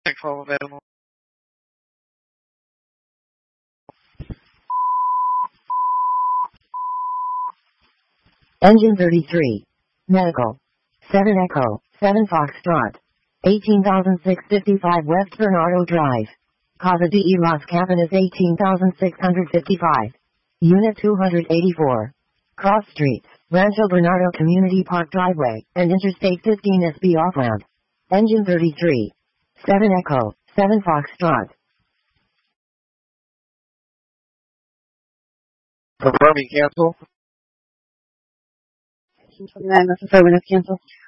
call available. Engine 33. Medical. 7 Echo, 7 Foxtrot. 18,655 West Bernardo Drive. Casa de Los Cabanas 18,655. Unit 284. Cross Streets, Rancho Bernardo Community Park Driveway, and Interstate 15 SB off-ramp. Engine 33. 7 Echo, 7 Foxtrot. Confirming cancel. 29, that's affirmative cancel.